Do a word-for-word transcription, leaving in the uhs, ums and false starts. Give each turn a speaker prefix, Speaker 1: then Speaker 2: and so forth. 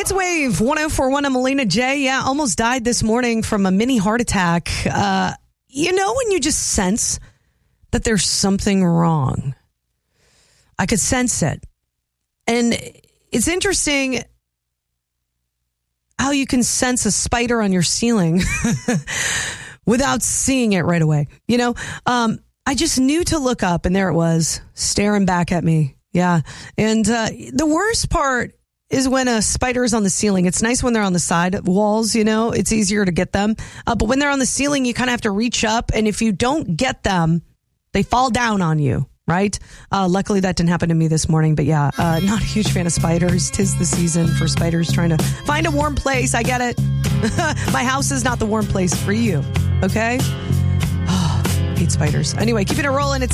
Speaker 1: It's Wave one oh four point one. I'm Melina J. Yeah, almost died this morning from a mini heart attack. Uh, you know when you just sense that there's something wrong? I could sense it. And it's interesting how you can sense a spider on your ceiling without seeing it right away. You know, um, I just knew to look up, and there it was, staring back at me. Yeah. And uh, the worst part is when a spider is on the ceiling. It's nice when they're on the side walls, you know, it's easier to get them. Uh, but when they're on the ceiling, you kind of have to reach up. And if you don't get them, they fall down on you, right? Uh, luckily, that didn't happen to me this morning. But yeah, uh, not a huge fan of spiders. 'Tis the season for spiders trying to find a warm place. I get it. My house is not the warm place for you. Okay? Oh, hate spiders. Anyway, keeping it rolling. It's